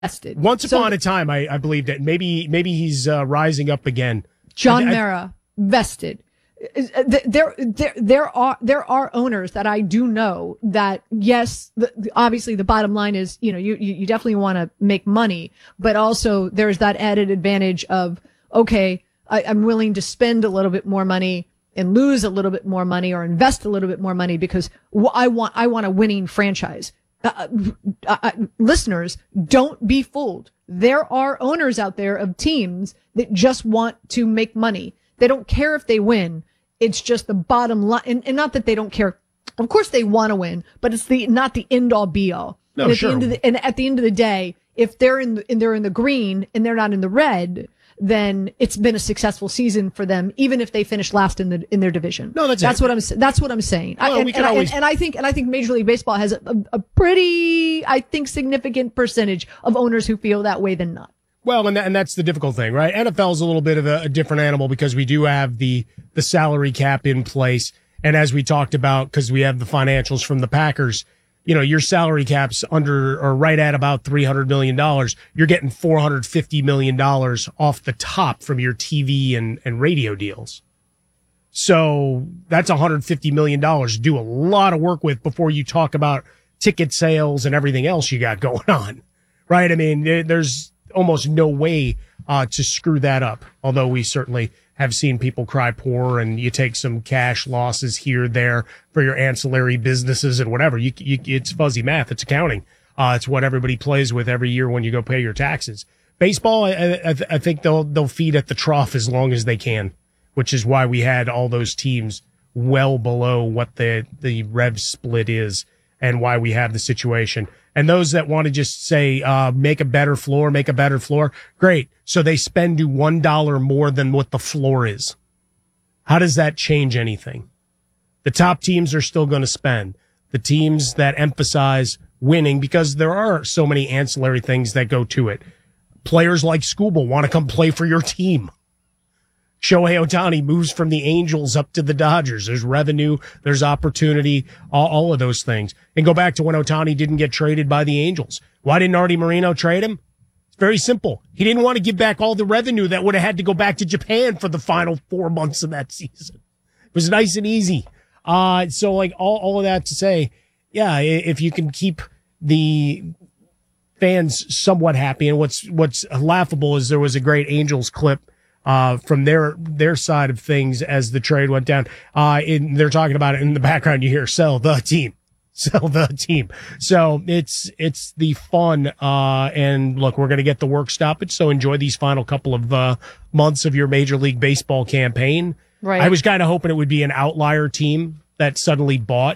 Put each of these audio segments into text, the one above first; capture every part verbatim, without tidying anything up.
vested. Once so, upon a time, I, I believe that maybe maybe he's uh, rising up again. John I, I, Mara, vested. There, there, there are there are owners that I do know that, yes, the, obviously the bottom line is, you know, you you definitely want to make money, but also there's that added advantage of, okay, I, I'm willing to spend a little bit more money and lose a little bit more money or invest a little bit more money because I want I want a winning franchise. Uh, uh, uh, listeners, don't be fooled. There are owners out there of teams that just want to make money. They don't care if they win. It's just the bottom line. And, and not that they don't care. Of course they want to win, but it's the, not the end all be all. No, and at sure. The end of the, and at the end of the day, if they're in the, and they're in the green and they're not in the red, then it's been a successful season for them, even if they finish last in the in their division. No, that's that's it. what I'm that's what I'm saying. Well, I, and, we can and, always... I, and, and I think and I think Major League Baseball has a, a pretty, I think, significant percentage of owners who feel that way than not. Well, and that, and that's the difficult thing, right? N F L is a little bit of a, a different animal because we do have the the salary cap in place, and as we talked about, because we have the financials from the Packers. You know, your salary cap's under or right at about three hundred million dollars. You're getting four hundred fifty million dollars off the top from your T V and, and radio deals. So that's one hundred fifty million dollars to do a lot of work with before you talk about ticket sales and everything else you got going on, right? I mean, there's almost no way uh, to screw that up, although we certainly have seen people cry poor, and you take some cash losses here, there for your ancillary businesses and whatever. You, you, it's fuzzy math. It's accounting. Uh, it's what everybody plays with every year when you go pay your taxes. Baseball, I, I, I think they'll, they'll feed at the trough as long as they can, which is why we had all those teams well below what the, the rev split is and why we have the situation. And those that want to just say, uh, make a better floor, make a better floor. Great. So they spend you one dollar more than what the floor is. How does that change anything? The top teams are still going to spend. The teams that emphasize winning, because there are so many ancillary things that go to it. Players like Skubal want to come play for your team. Shohei Ohtani moves from the Angels up to the Dodgers. There's revenue, there's opportunity, all, all of those things. And go back to when Ohtani didn't get traded by the Angels. Why didn't Artie Moreno trade him? It's very simple. He didn't want to give back all the revenue that would have had to go back to Japan for the final four months of that season. It was nice and easy. Uh, so like all, all of that to say, yeah, if you can keep the fans somewhat happy, and what's, what's laughable is there was a great Angels clip Uh, from their, their side of things as the trade went down. Uh, in, they're talking about it in the background. You hear sell the team, sell the team. So it's, it's the fun. Uh, and look, we're going to get the work stoppage. So enjoy these final couple of, uh, months of your Major League Baseball campaign. Right. I was kind of hoping it would be an outlier team that suddenly bought,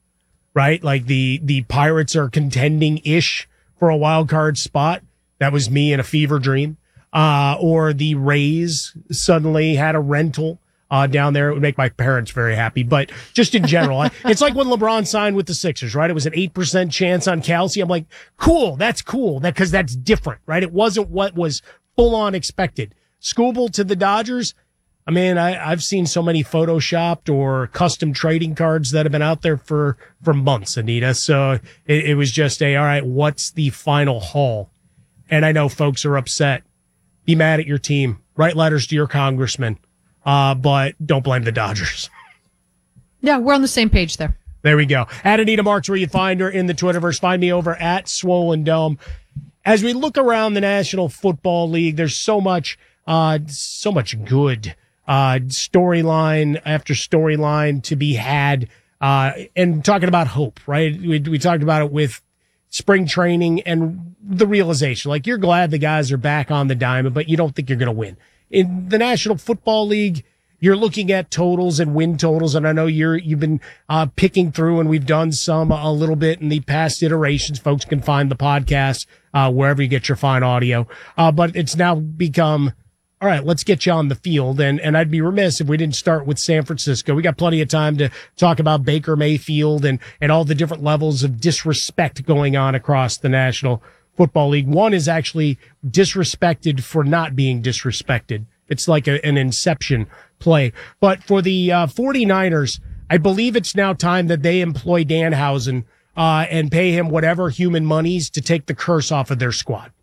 right? Like the, the Pirates are contending ish for a wild card spot. That was me in a fever dream. Uh, or the Rays suddenly had a rental, uh, down there. It would make my parents very happy. But just in general, it's like when LeBron signed with the Sixers, right? It was an eight percent chance on Kelsey. I'm like, cool. That's cool. That, cause that's different, right? It wasn't what was full on expected. Skubal to the Dodgers. I mean, I, I've seen so many photoshopped or custom trading cards that have been out there for, for months, Anita. So it, it was just a, all right, what's the final haul? And I know folks are upset. Be mad at your team. Write letters to your congressman. Uh, but don't blame the Dodgers. Yeah, we're on the same page there. There we go. At Anita Marks, where you find her in the Twitterverse. Find me over at Swollen Dome. As we look around the National Football League, there's so much, uh, so much good, uh, storyline after storyline to be had. Uh, and talking about hope, right? We, we talked about it with spring training and the realization, like you're glad the guys are back on the diamond, but you don't think you're going to win. In the National Football League, you're looking at totals and win totals. And I know you're, you've been, uh, picking through, and we've done some a little bit in the past iterations. Folks can find the podcast, uh, wherever you get your fine audio. Uh, but it's now become, all right, let's get you on the field. And, and I'd be remiss if we didn't start with San Francisco. We got plenty of time to talk about Baker Mayfield and, and all the different levels of disrespect going on across the National Football League. One is actually disrespected for not being disrespected. It's like a, an inception play. But for the uh, 49ers, I believe it's now time that they employ Danhausen uh, and pay him whatever human monies to take the curse off of their squad.